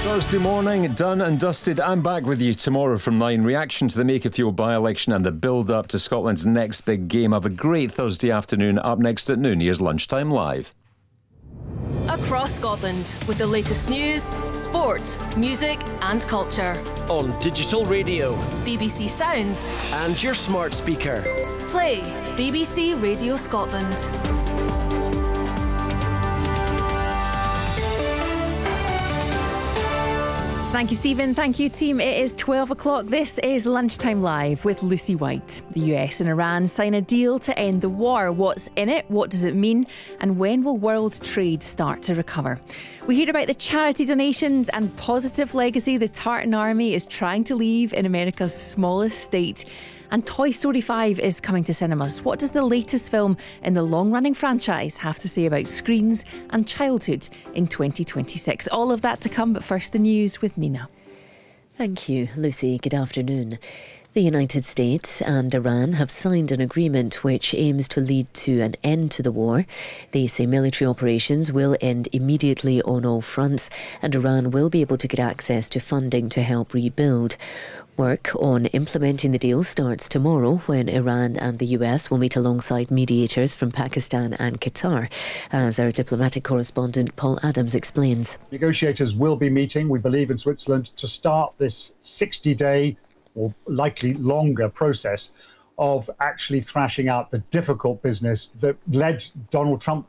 Thursday morning, done and dusted. I'm back with you tomorrow from 9. Reaction to the Makerfield by-election and the build-up to Scotland's next big game. Have a great Thursday afternoon. Up next at noon, here's Lunchtime Live. Across Scotland, with the latest news, sport, music and culture. On digital radio, BBC Sounds and your smart speaker. Play BBC Radio Scotland. Thank you, Stephen. Thank you, team. It is 12 o'clock. This is Lunchtime Live with Lucy White. The US and Iran sign a deal to end the war. What's in it? What does it mean? And when will world trade start to recover? We hear about the charity donations and positive legacy the Tartan Army is trying to leave in America's smallest state. And Toy Story 5 is coming to cinemas. What does the latest film in the long-running franchise have to say about screens and childhood in 2026? All of that to come, but first the news with Nina. Thank you, Lucy. Good afternoon. The United States and Iran have signed an agreement which aims to lead to an end to the war. They say military operations will end immediately on all fronts, and Iran will be able to get access to funding to help rebuild. Work on implementing the deal starts tomorrow when Iran and the US will meet alongside mediators from Pakistan and Qatar, as our diplomatic correspondent Paul Adams explains. Negotiators will be meeting, we believe, in Switzerland to start this 60-day or likely longer process of actually thrashing out the difficult business that led Donald Trump